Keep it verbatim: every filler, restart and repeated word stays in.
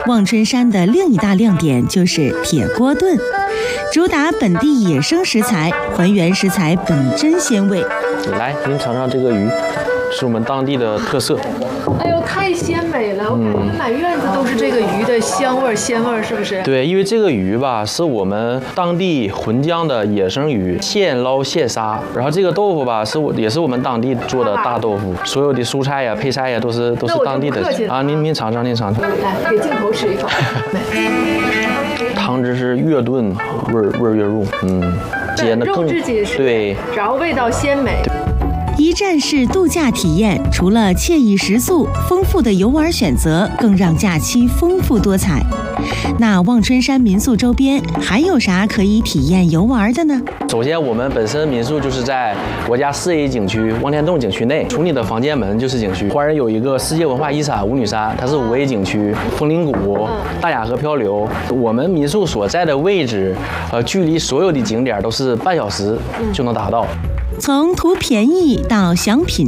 望春山的另一大亮点就是铁锅炖，主打本地野生食材，还原食材本真鲜味。 来，您尝尝这个鱼，是我们当地的特色。 哎呦，太鲜美了！我感觉满院子都是这个鱼的香味儿、鲜味儿，是不是？ 对，因为这个鱼吧，是我们当地浑江的野生鱼，现捞现杀。然后这个豆腐吧，是我也是我们当地做的大豆腐，所有的蔬菜呀、配菜呀，都是都是当地的啊。您您尝尝，您尝尝。 来，给镜头吃一口。 汤汁是越炖味儿味儿越入，嗯，煎的更对， 然后味道鲜美。 一站式度假体验，除了惬意食宿、丰富的游玩选择，更让假期丰富多彩。那望春山民宿周边还有啥可以体验游玩的呢？ 首先，我们本身民宿就是在国家四 A 景区望天洞景区内，从你的房间门就是景区。花园有一个世界文化遗产五女山，它是五 A 景区，枫林谷、大雅河漂流。我们民宿所在的位置，呃，距离所有的景点都是半小时就能达到。 从图便宜到享品